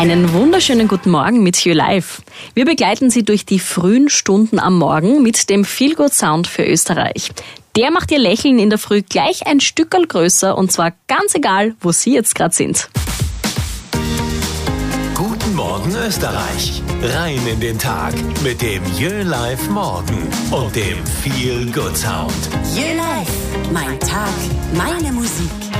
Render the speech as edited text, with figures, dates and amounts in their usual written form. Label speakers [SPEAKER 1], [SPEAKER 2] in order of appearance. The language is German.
[SPEAKER 1] Einen wunderschönen guten Morgen mit You Live. Wir begleiten Sie durch die frühen Stunden am Morgen mit dem Feel-Good Sound für Österreich. Der macht Ihr Lächeln in der Früh gleich ein Stückerl größer und zwar ganz egal, wo Sie jetzt gerade sind.
[SPEAKER 2] Guten Morgen Österreich. Rein in den Tag mit dem You Live Morgen und dem Feel-Good Sound.
[SPEAKER 3] You Live. Mein Tag, meine Musik.